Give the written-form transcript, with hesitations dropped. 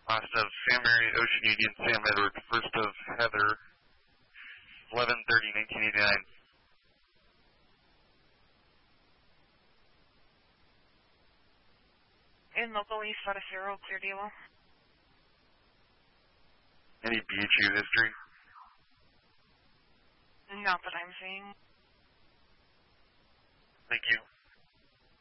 Last of Sam Mary, Ocean Union, Sam Edward, first of Heather, 11/30/1989. In local East out of 0, clear Delo. Any BHU history? Not that I'm seeing. Thank you.